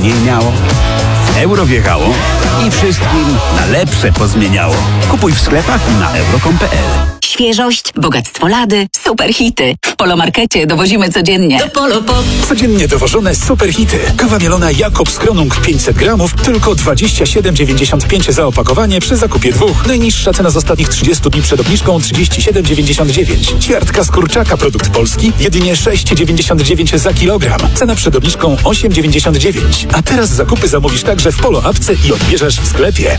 taniej miało, euro wjechało i wszystkim na lepsze pozmieniało. Kupuj w sklepach i na euro.com.pl. Świeżość, bogactwo lady, super hity. W Polomarkecie dowozimy codziennie. Do Polopop. Codziennie dowożone super hity. Kawa mielona Jakobs Kronung 500 gramów, tylko 27,95 za opakowanie przy zakupie 2. Najniższa cena z ostatnich 30 dni przed obniżką 37,99. Ćwiartka z kurczaka, produkt polski, jedynie 6,99 za kilogram. Cena przed obniżką 8,99. A teraz zakupy zamówisz także w Polo Apce i odbierzesz w sklepie.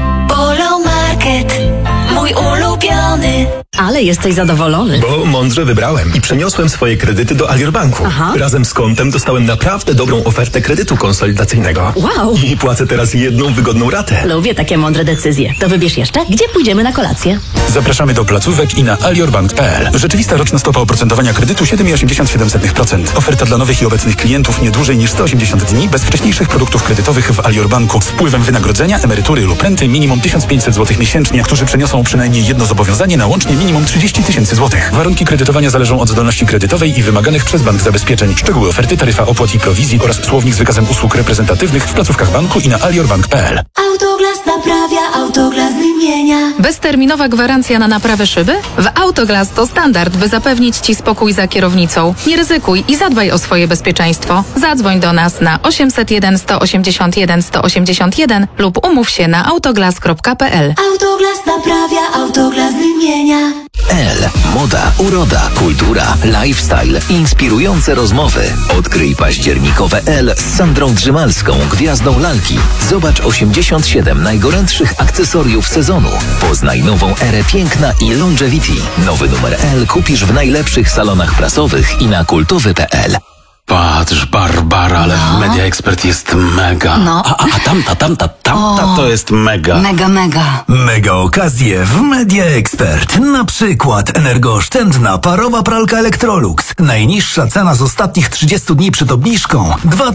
Polomarket, mój ulubiony. Ale jesteś zadowolony. Bo mądrze wybrałem i przeniosłem swoje kredyty do Alior Banku. Aha. Razem z kontem dostałem naprawdę dobrą ofertę kredytu konsolidacyjnego. Wow. I płacę teraz jedną wygodną ratę. Lubię takie mądre decyzje. To wybierz jeszcze, gdzie pójdziemy na kolację. Zapraszamy do placówek i na aliorbank.pl. Rzeczywista roczna stopa oprocentowania kredytu 7,87%. Oferta dla nowych i obecnych klientów nie dłużej niż 180 dni bez wcześniejszych produktów kredytowych w Alior Banku z wpływem wynagrodzenia, emerytury lub renty minimum 1500 zł miesięcznie, którzy przeniosą przynajmniej jedno zobowiązanie na łącznie minimum 30 000 zł. Warunki kredytowania zależą od zdolności kredytowej i wymaganych przez bank zabezpieczeń. Szczegóły oferty, taryfa opłat i prowizji oraz słownik z wykazem usług reprezentatywnych w placówkach banku i na aliorbank.pl. Autoglas naprawia, Autoglas wymienia. Bezterminowa gwarancja na naprawę szyby? W Autoglas to standard, by zapewnić Ci spokój za kierownicą. Nie ryzykuj i zadbaj o swoje bezpieczeństwo. Zadzwoń do nas na 801 181 181 lub umów się na autoglas.pl. Autoglas naprawia, Autoglas wymienia. Moda, uroda, kultura, lifestyle, inspirujące rozmowy. Odkryj październikowe z Sandrą Drzymalską, gwiazdą lalki. Zobacz 87 najgorętszych akcesoriów sezonu. Poznaj nową erę piękna i longevity. Nowy numer kupisz w najlepszych salonach prasowych i na kultowy.pl. Patrz, Barbara, ale w Media Expert jest mega. No. A tamta to jest mega. Mega. Mega okazje w Media Expert. Na przykład energooszczędna parowa pralka Electrolux. Najniższa cena z ostatnich 30 dni przed obniżką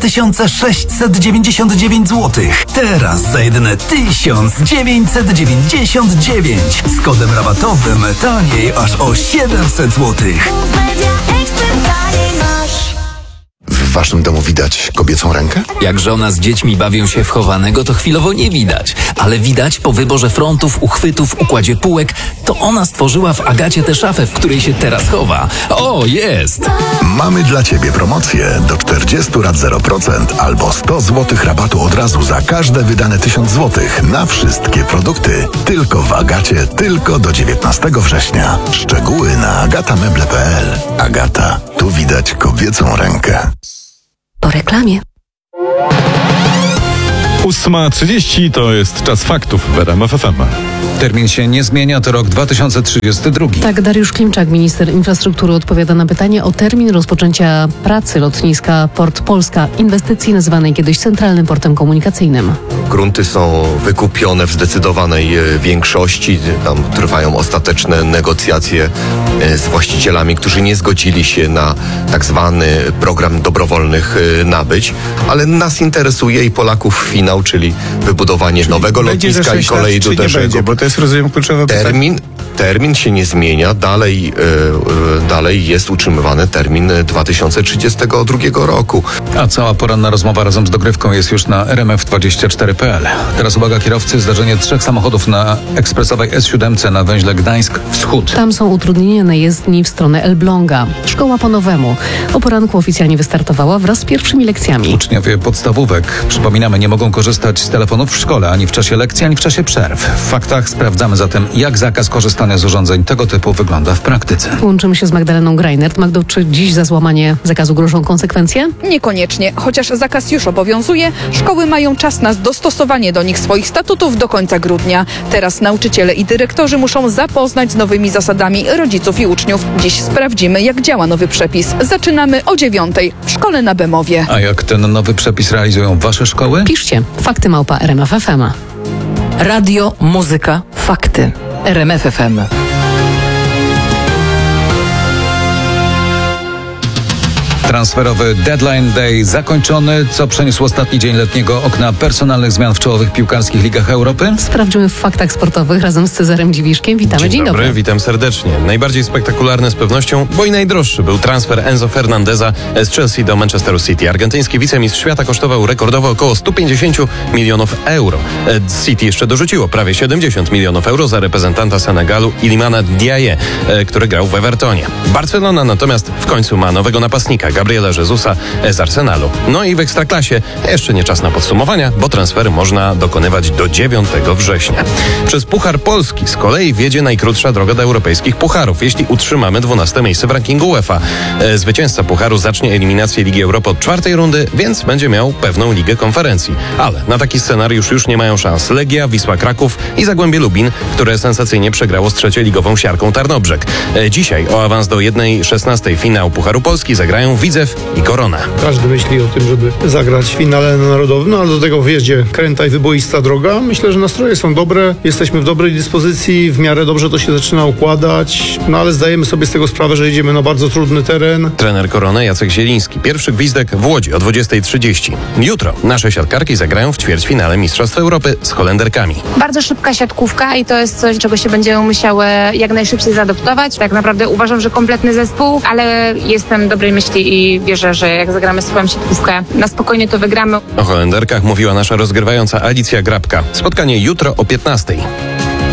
2699 zł. Teraz za jedyne 1999. Z kodem rabatowym taniej aż o 700 zł. Media Expert taniej masz. W waszym domu widać kobiecą rękę? Jak żona z dziećmi bawią się w chowanego, to chwilowo nie widać. Ale widać po wyborze frontów, uchwytów, układzie półek, to ona stworzyła w Agacie tę szafę, w której się teraz chowa. O, jest! Mamy dla ciebie promocję do 40 rat 0% albo 100 zł rabatu od razu za każde wydane 1000 zł na wszystkie produkty. Tylko w Agacie, tylko do 19 września. Szczegóły na agatameble.pl. Agata, tu widać kobiecą rękę. Po reklamie. 8:30 to jest czas faktów w RMF FM. Termin się nie zmienia, to rok 2032. Tak, Dariusz Klimczak, minister infrastruktury, odpowiada na pytanie o termin rozpoczęcia pracy lotniska Port Polska, inwestycji nazywanej kiedyś Centralnym Portem Komunikacyjnym. Grunty są wykupione w zdecydowanej większości. Tam trwają ostateczne negocjacje z właścicielami, którzy nie zgodzili się na tak zwany program dobrowolnych nabyć, ale nas interesuje i Polaków finał, czyli wybudowanie nowego lotniska i kolei do Derzego. Bo to jest, rozumiem, kluczowe Termin się nie zmienia, dalej jest utrzymywany termin 2032 roku. A cała poranna rozmowa razem z dogrywką jest już na rmf24.pl. Teraz uwaga kierowcy, zdarzenie 3 samochodów na ekspresowej S7 na węźle Gdańsk Wschód. Tam są utrudnienia na jezdni w stronę Elbląga. Szkoła po nowemu. O poranku oficjalnie wystartowała wraz z pierwszymi lekcjami. Uczniowie podstawówek, przypominamy, nie mogą korzystać z telefonów w szkole, ani w czasie lekcji, ani w czasie przerw. W faktach sprawdzamy zatem, jak zakaz korzystania z urządzeń tego typu wygląda w praktyce. Łączymy się z Magdaleną Greinert. Magdo, czy dziś za złamanie zakazu grożą konsekwencje? Niekoniecznie. Chociaż zakaz już obowiązuje, szkoły mają czas na dostosowanie do nich swoich statutów do końca grudnia. Teraz nauczyciele i dyrektorzy muszą zapoznać z nowymi zasadami rodziców i uczniów. Dziś sprawdzimy, jak działa nowy przepis. Zaczynamy o 9:00 w szkole na Bemowie. A jak ten nowy przepis realizują wasze szkoły? Piszcie fakty@RMF.FM. Radio, muzyka, fakty. RMF FM. Transferowy deadline day zakończony. Co przeniósł ostatni dzień letniego okna personalnych zmian w czołowych piłkarskich ligach Europy? Sprawdźmy w faktach sportowych razem z Cezarem Dziwiszkiem. Witamy, dzień dobry. Witam serdecznie. Najbardziej spektakularny z pewnością, bo i najdroższy był transfer Enzo Fernandeza z Chelsea do Manchesteru City. Argentyński wicemistrz świata kosztował rekordowo około 150 milionów euro. City jeszcze dorzuciło prawie 70 milionów euro za reprezentanta Senegalu Ilimana Ndiaye, który grał w Evertonie. Barcelona natomiast w końcu ma nowego napastnika, Gabriela Jezusa z Arsenalu. No i w Ekstraklasie jeszcze nie czas na podsumowania, bo transfery można dokonywać do 9 września. Przez Puchar Polski z kolei wiedzie najkrótsza droga do europejskich pucharów, jeśli utrzymamy 12 miejsce w rankingu UEFA. Zwycięzca pucharu zacznie eliminację Ligi Europy od 4. rundy, więc będzie miał pewną ligę konferencji. Ale na taki scenariusz już nie mają szans Legia, Wisła Kraków i Zagłębie Lubin, które sensacyjnie przegrało z trzecioligową Siarką Tarnobrzeg. Dzisiaj o awans do 1/16 finału Pucharu Polski zagrają Widzew i Korona. Każdy myśli o tym, żeby zagrać w finale narodowym, ale do tego w jeździe kręta i wyboista droga. Myślę, że nastroje są dobre, jesteśmy w dobrej dyspozycji, w miarę dobrze to się zaczyna układać, no ale zdajemy sobie z tego sprawę, że jedziemy na bardzo trudny teren. Trener Korony Jacek Zieliński. Pierwszy gwizdek w Łodzi o 20:30. Jutro nasze siatkarki zagrają w ćwierćfinale Mistrzostw Europy z Holenderkami. Bardzo szybka siatkówka i to jest coś, czego się będziemy musiały jak najszybciej zaadoptować. Tak naprawdę uważam, że kompletny zespół, ale jestem dobrej myśli i wierzę, że jak zagramy swoją siatkówkę, na spokojnie to wygramy. O Holenderkach mówiła nasza rozgrywająca Alicja Grabka. Spotkanie jutro o 15:00.